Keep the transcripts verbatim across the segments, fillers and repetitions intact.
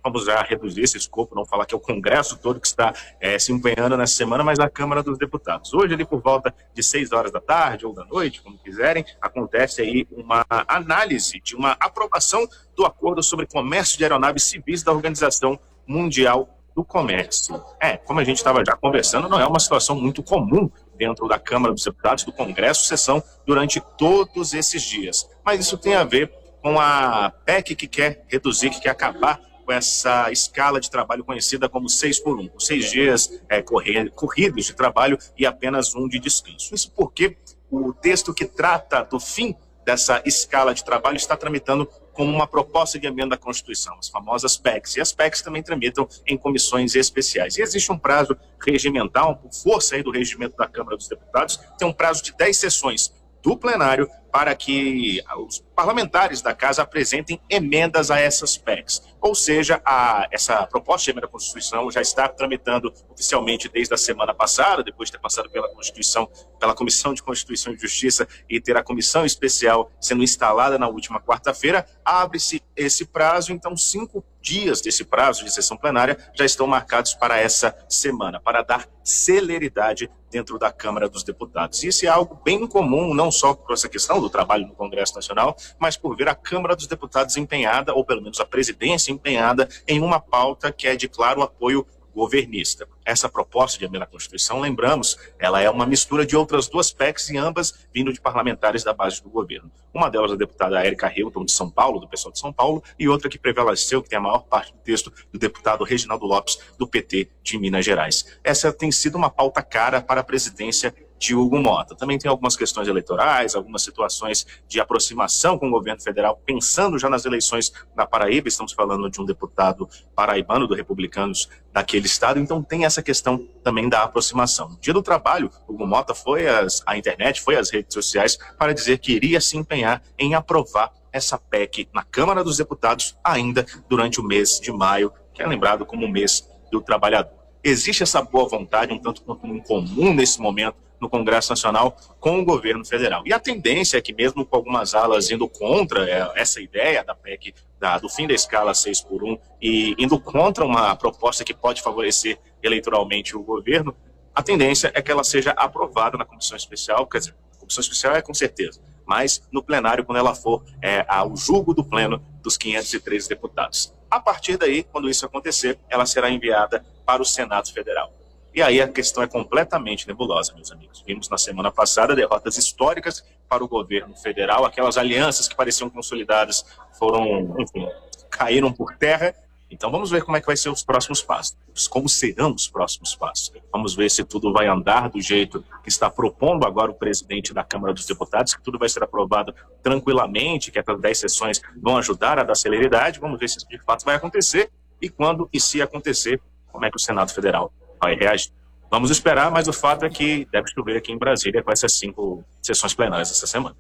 vamos já reduzir esse escopo, não falar que é o Congresso todo que está é, se empenhando nessa semana, mas a Câmara dos Deputados. Hoje, ali por volta de seis horas da tarde ou da noite, como quiserem, acontece aí uma análise de uma aprovação do Acordo sobre Comércio de Aeronaves Civis da Organização Mundial do Comércio. É, como a gente estava já conversando, não é uma situação muito comum dentro da Câmara dos Deputados, do Congresso, sessão durante todos esses dias. Mas isso tem a ver com a P E C que quer reduzir, que quer acabar com essa escala de trabalho conhecida como seis por um, seis dias é, correr, corridos de trabalho e apenas um de descanso. Isso porque o texto que trata do fim dessa escala de trabalho está tramitando como uma proposta de emenda à Constituição, as famosas P E Cs. E as P E Cs também tramitam em comissões especiais. E existe um prazo regimental, por força aí do regimento da Câmara dos Deputados, tem um prazo de dez sessões do plenário para que os parlamentares da casa apresentem emendas a essas P E Cs. Ou seja, a, essa proposta de emenda à Constituição já está tramitando oficialmente desde a semana passada, depois de ter passado pela Constituição, pela Comissão de Constituição e Justiça e ter a comissão especial sendo instalada na última quarta-feira. Abre-se esse prazo, então cinco dias desse prazo de sessão plenária já estão marcados para essa semana, para dar celeridade dentro da Câmara dos Deputados. E isso é algo bem comum, não só por essa questão do trabalho no Congresso Nacional, mas por ver a Câmara dos Deputados empenhada, ou pelo menos a presidência empenhada, em uma pauta que é de claro apoio governista. Essa proposta de emenda à Constituição, lembramos, ela é uma mistura de outras duas P E Cs, e ambas vindo de parlamentares da base do governo. Uma delas a deputada Érica Hilton, de São Paulo, do pessoal de São Paulo, e outra que prevaleceu, que tem a maior parte do texto, do deputado Reginaldo Lopes, do P T de Minas Gerais. Essa tem sido uma pauta cara para a presidência de Hugo Mota. Também tem algumas questões eleitorais, algumas situações de aproximação com o governo federal, pensando já nas eleições na Paraíba. Estamos falando de um deputado paraibano do Republicanos daquele estado, então tem essa questão também da aproximação. No dia do trabalho, Hugo Mota foi às, à internet, foi às redes sociais para dizer que iria se empenhar em aprovar essa P E C na Câmara dos Deputados ainda durante o mês de maio, que é lembrado como o mês do trabalhador. Existe essa boa vontade, um tanto quanto incomum nesse momento, no Congresso Nacional com o governo federal. E a tendência é que, mesmo com algumas alas indo contra é, essa ideia da P E C, da, do fim da escala seis por um, e indo contra uma proposta que pode favorecer eleitoralmente o governo, a tendência é que ela seja aprovada na comissão especial, quer dizer, a comissão especial é com certeza, mas no plenário, quando ela for é, ao julgo do pleno dos quinhentos e treze deputados. A partir daí, quando isso acontecer, ela será enviada para o Senado Federal. E aí a questão é completamente nebulosa, meus amigos. Vimos na semana passada derrotas históricas para o governo federal, aquelas alianças que pareciam consolidadas foram, enfim, caíram por terra. Então vamos ver como é que vai ser os próximos passos, como serão os próximos passos. Vamos ver se tudo vai andar do jeito que está propondo agora o presidente da Câmara dos Deputados, que tudo vai ser aprovado tranquilamente, que essas dez sessões vão ajudar a dar celeridade. Vamos ver se isso de fato vai acontecer e quando e se acontecer, como é que o Senado Federal vai reagir. Vamos esperar, mas o fato é que deve chover aqui em Brasília com essas cinco sessões plenárias essa semana.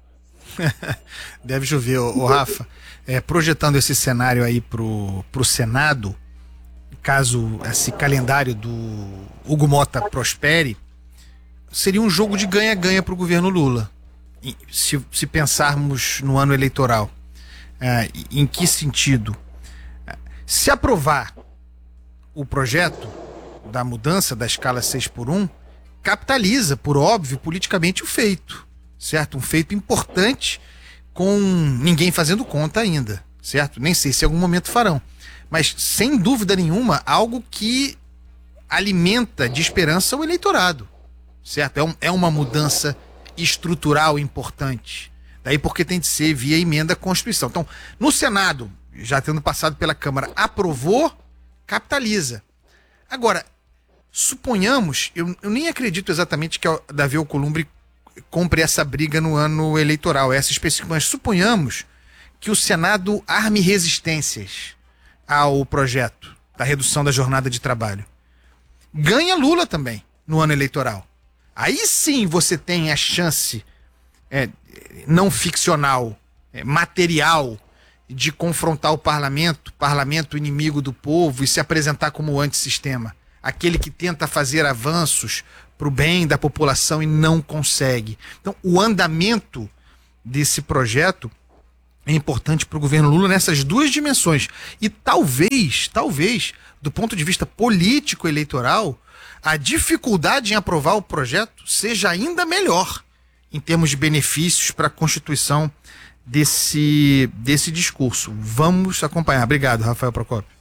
Deve chover, ô, ô Rafa. É, projetando esse cenário aí pro, pro Senado, caso esse calendário do Hugo Mota prospere, seria um jogo de ganha-ganha pro governo Lula. Se, se pensarmos no ano eleitoral. É, em que sentido? Se aprovar o projeto da mudança da escala seis por um, capitaliza, por óbvio, politicamente o feito, certo? Um feito importante, com ninguém fazendo conta ainda, certo? Nem sei se em algum momento farão, mas sem dúvida nenhuma, algo que alimenta de esperança o eleitorado, certo? É, um, é uma mudança estrutural importante, daí porque tem de ser via emenda à Constituição. Então, no Senado, já tendo passado pela Câmara, aprovou, capitaliza. Agora, suponhamos, eu, eu nem acredito exatamente que o Davi Alcolumbre compre essa briga no ano eleitoral, essa específica, mas suponhamos que o Senado arme resistências ao projeto da redução da jornada de trabalho. Ganha Lula também no ano eleitoral. Aí sim você tem a chance é, não ficcional, é, material, de confrontar o parlamento, parlamento inimigo do povo, e se apresentar como o antissistema. Aquele que tenta fazer avanços para o bem da população e não consegue. Então, o andamento desse projeto é importante para o governo Lula nessas duas dimensões. E talvez, talvez, do ponto de vista político-eleitoral, a dificuldade em aprovar o projeto seja ainda melhor em termos de benefícios para a constituição desse, desse discurso. Vamos acompanhar. Obrigado, Rafael Procópio.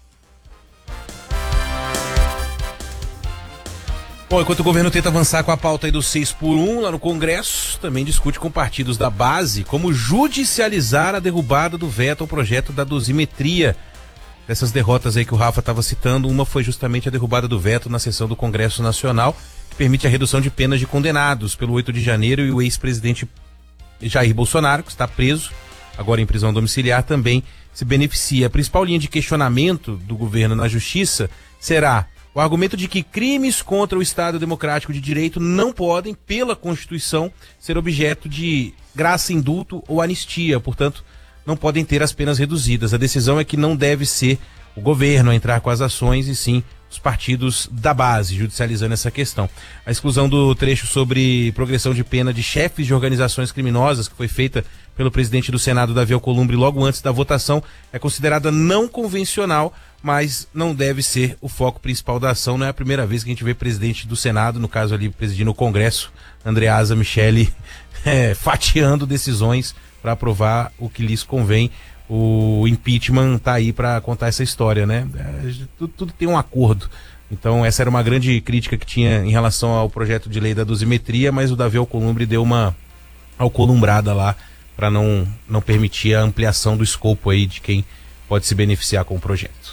Bom, enquanto o governo tenta avançar com a pauta aí do seis por um lá no Congresso, também discute com partidos da base como judicializar a derrubada do veto ao projeto da dosimetria. Dessas derrotas aí que o Rafa estava citando, uma foi justamente a derrubada do veto na sessão do Congresso Nacional, que permite a redução de penas de condenados pelo oito de janeiro, e o ex-presidente Jair Bolsonaro, que está preso, agora em prisão domiciliar, também se beneficia. A principal linha de questionamento do governo na Justiça será o argumento de que crimes contra o Estado Democrático de Direito não podem, pela Constituição, ser objeto de graça, indulto ou anistia, portanto, não podem ter as penas reduzidas. A decisão é que não deve ser o governo a entrar com as ações, e sim os partidos da base, judicializando essa questão. A exclusão do trecho sobre progressão de pena de chefes de organizações criminosas, que foi feita pelo presidente do Senado, Davi Alcolumbre, logo antes da votação, é considerada não convencional, mas não deve ser o foco principal da ação. Não é a primeira vez que a gente vê presidente do Senado, no caso ali presidindo o Congresso, Andreasa Michele, é, fatiando decisões para aprovar o que lhes convém. O impeachment tá aí para contar essa história, né? É, tudo, tudo tem um acordo. Então essa era uma grande crítica que tinha em relação ao projeto de lei da dosimetria, mas o Davi Alcolumbre deu uma alcolumbrada lá para não, não permitir a ampliação do escopo aí de quem pode se beneficiar com o projeto.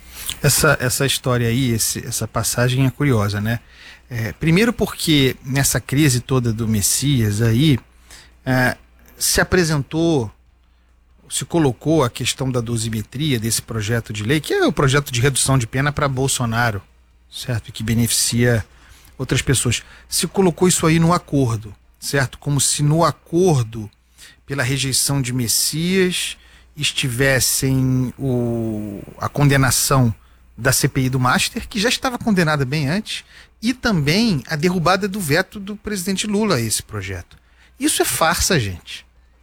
Essa, essa história aí, esse, essa passagem é curiosa, né? É, primeiro porque nessa crise toda do Messias aí, é, se apresentou, se colocou a questão da dosimetria desse projeto de lei, que é o projeto de redução de pena para Bolsonaro, certo? Que beneficia outras pessoas. Se colocou isso aí no acordo, certo? Como se no acordo pela rejeição de Messias estivessem o, a condenação da C P I do Master, que já estava condenada bem antes, e também a derrubada do veto do presidente Lula a esse projeto. Isso é farsa, gente.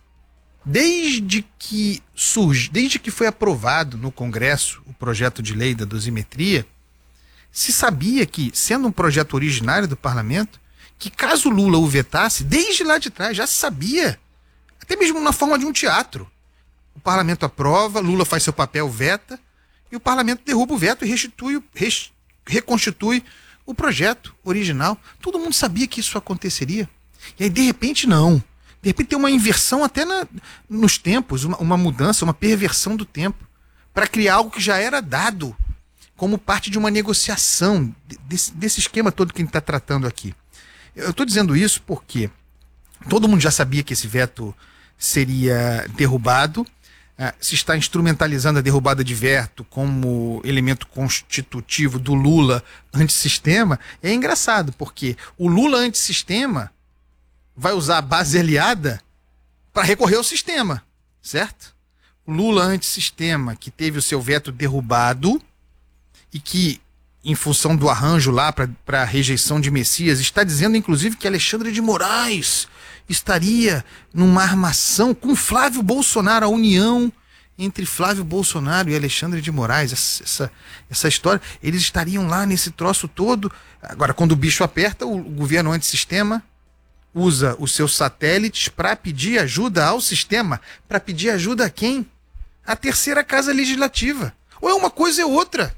Desde que surge, desde que foi aprovado no Congresso o projeto de lei da dosimetria, se sabia que, sendo um projeto originário do parlamento, que caso Lula o vetasse, desde lá de trás já se sabia, até mesmo na forma de um teatro. O parlamento aprova, Lula faz seu papel, veta, e o parlamento derruba o veto e restitui, res, reconstitui o projeto original. Todo mundo sabia que isso aconteceria. E aí, de repente, não. De repente tem uma inversão até na, nos tempos, uma, uma mudança, uma perversão do tempo, para criar algo que já era dado como parte de uma negociação, desse, desse esquema todo que a gente está tratando aqui. Eu estou dizendo isso porque todo mundo já sabia que esse veto seria derrubado. Uh, se está instrumentalizando a derrubada de veto como elemento constitutivo do Lula antissistema. É engraçado, porque o Lula antissistema vai usar a base aliada para recorrer ao sistema, certo? O Lula antissistema, que teve o seu veto derrubado e que, em função do arranjo lá para a rejeição de Messias, está dizendo, inclusive, que Alexandre de Moraes estaria numa armação com Flávio Bolsonaro, a união entre Flávio Bolsonaro e Alexandre de Moraes, essa, essa, essa história, eles estariam lá nesse troço todo. Agora, quando o bicho aperta, o, o governo antissistema usa os seus satélites para pedir ajuda ao sistema. Para pedir ajuda a quem? A terceira casa legislativa. Ou é uma coisa ou é outra.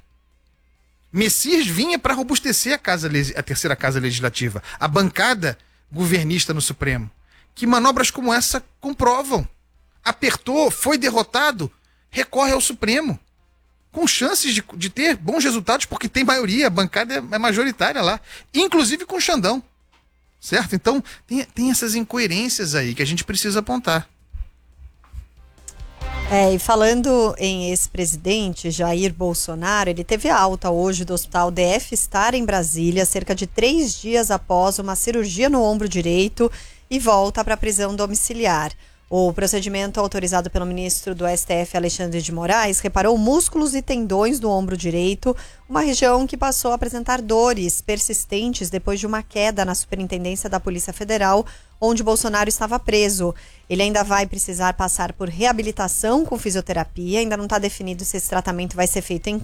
Messias vinha para robustecer a, casa, a terceira casa legislativa, a bancada governista no Supremo, que manobras como essa comprovam. Apertou, foi derrotado, recorre ao Supremo, com chances de, de ter bons resultados, porque tem maioria, a bancada é majoritária lá, inclusive com Xandão, certo? Então tem, tem essas incoerências aí que a gente precisa apontar. É, e falando em ex-presidente Jair Bolsonaro, ele teve alta hoje do Hospital D F Star em Brasília, cerca de três dias após uma cirurgia no ombro direito, e volta para a prisão domiciliar. O procedimento autorizado pelo ministro do S T F, Alexandre de Moraes, reparou músculos e tendões do ombro direito, uma região que passou a apresentar dores persistentes depois de uma queda na Superintendência da Polícia Federal, onde Bolsonaro estava preso. Ele ainda vai precisar passar por reabilitação com fisioterapia, ainda não está definido se esse tratamento vai ser feito em